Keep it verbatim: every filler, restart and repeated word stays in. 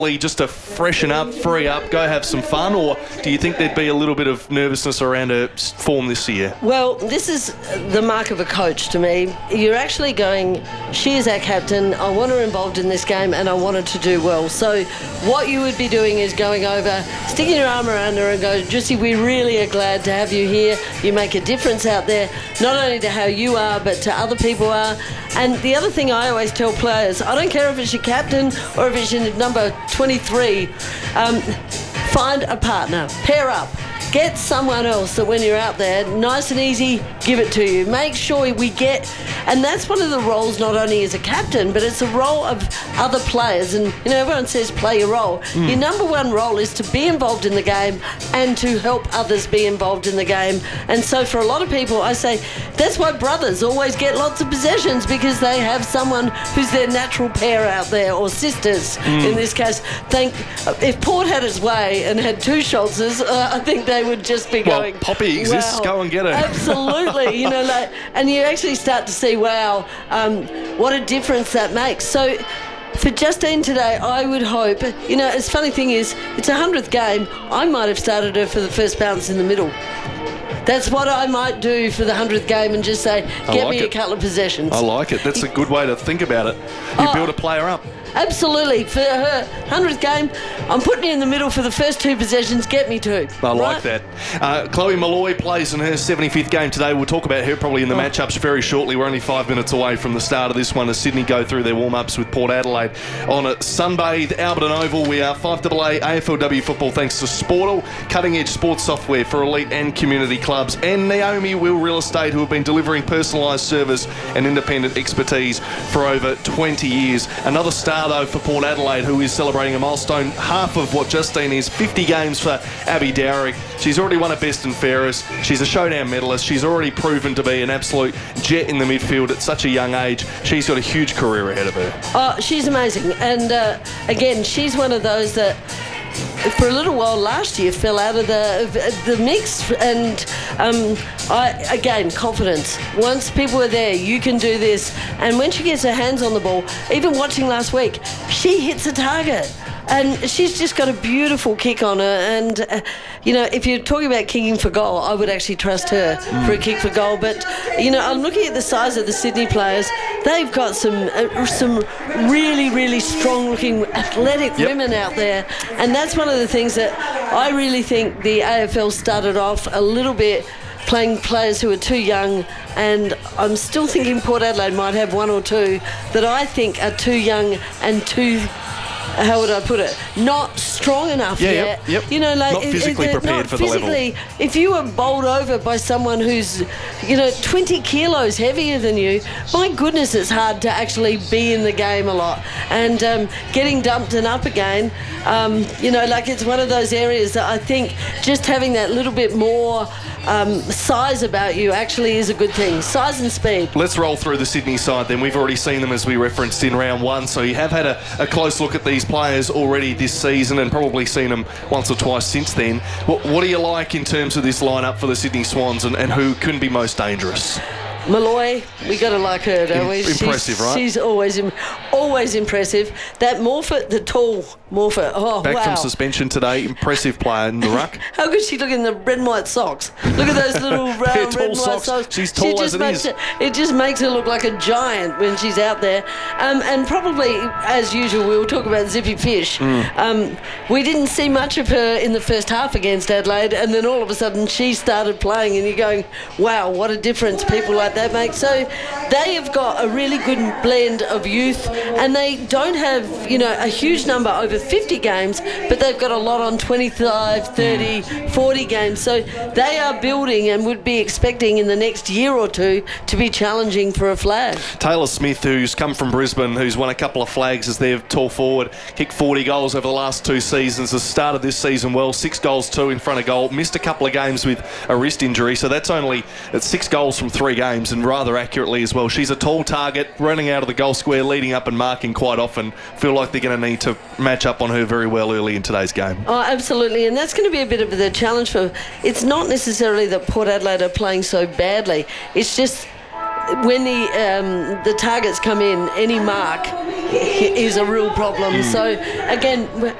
just to freshen up, free up, go have some fun, or do you think there'd be a little bit of nervousness around her form this year? Well, this is the mark of a coach to me. You're actually going, she is our captain, I want her involved in this game and I want her to do well. So what you would be doing is going over, sticking your arm around her and go, Jussie, we really are glad to have you here. You make a difference out there, not only to how you are, but to other people are. And the other thing I always tell players, I don't care if it's your captain or if it's your number twenty-three, um, find a partner, pair up. Get someone else that when you're out there, nice and easy, give it to you. Make sure we get, and that's one of the roles not only as a captain, but it's a role of other players. And, you know, everyone says play your role. Mm. Your number one role is to be involved in the game and to help others be involved in the game. And so for a lot of people, I say, that's why brothers always get lots of possessions, because they have someone who's their natural pair out there, or sisters mm. in this case. Think, if Port had his way and had two Schultzes, uh, I think they would just be well, going, Poppy exists, wow, go and get her. Absolutely, you know, like, and you actually start to see, wow, um, what a difference that makes. So for Justine today, I would hope, you know, the funny thing is, it's a hundredth game. I might have started her for the first bounce in the middle. That's what I might do for the hundredth game, and just say, get like me it. a couple of possessions. I like it. That's a good way to think about it. You oh, build a player up. Absolutely. For her hundredth game, I'm putting you in the middle for the first two possessions. Get me two. I right? like that. Uh, Chloe Molloy plays in her seventy-fifth game today. We'll talk about her probably in the oh. matchups very shortly. We're only five minutes away from the start of this one as Sydney go through their warm-ups with Port Adelaide on a Sunbathe Alberton Oval. We are five A A A F L W football thanks to Sportal, cutting-edge sports software for elite and community clubs, and Naomi Will Real Estate, who have been delivering personalised service and independent expertise for over twenty years. Another star, though, for Port Adelaide, who is celebrating a milestone, half of what Justine is, fifty games for Abby Dowrick. She's already won a best and fairest. She's a showdown medalist. She's already proven to be an absolute jet in the midfield at such a young age. She's got a huge career ahead of her. Oh, she's amazing. And uh, again, she's one of those that for a little while last year fell out of the the mix, and um, I again confidence. Once people are there, you can do this. And when she gets her hands on the ball, even watching last week, she hits a target. And she's just got a beautiful kick on her. And, uh, you know, if you're talking about kicking for goal, I would actually trust her mm. for a kick for goal. But, you know, I'm looking at the size of the Sydney players. They've got some uh, some really, really strong-looking athletic yep. women out there. And that's one of the things that I really think the A F L started off a little bit playing players who are too young, and I'm still thinking Port Adelaide might have one or two that I think are too young and too... how would I put it? Not strong enough yeah, yet. Yep, yep. You know, like not physically it, prepared not for physically, the level. If you were bowled over by someone who's, you know, twenty kilos heavier than you, my goodness, it's hard to actually be in the game a lot. And um, getting dumped and up again, um, you know, like it's one of those areas that I think just having that little bit more um, size about you actually is a good thing. Size and speed. Let's roll through the Sydney side then. We've already seen them as we referenced in round one, so you have had a, a close look at these players already this season and probably seen them once or twice since then. What, what do you like in terms of this lineup for the Sydney Swans, and, and who couldn't be most dangerous? Molloy, we got to like her, don't we? Impressive, she's, right? She's always im- always impressive. That Morfitt, the tall Morfitt, oh, Back wow. from suspension today, impressive player in the ruck. How good she look in the red and white socks. Look at those little round red and white socks. socks. She's tall she as it is. It, it just makes her look like a giant when she's out there. Um, and probably, as usual, we'll talk about Zippy Fish. Mm. Um, we didn't see much of her in the first half against Adelaide, and then all of a sudden she started playing, and you're going, wow, what a difference people like that make. So they have got a really good blend of youth, and they don't have, you know, a huge number over fifty games, but they've got a lot on twenty-five, thirty, forty games. So they are building and would be expecting in the next year or two to be challenging for a flag. Taylor Smith, who's come from Brisbane, who's won a couple of flags as their tall forward, kicked forty goals over the last two seasons, has started this season well, six goals, two in front of goal, missed a couple of games with a wrist injury, so that's only it's six goals from three games, and rather accurately as well. She's a tall target, running out of the goal square, leading up and marking quite often. Feel like they're going to need to match up on her very well early in today's game. Oh, absolutely, and that's going to be a bit of the challenge for... It's not necessarily that Port Adelaide are playing so badly. It's just when the um, the targets come in, any mark is a real problem. So again,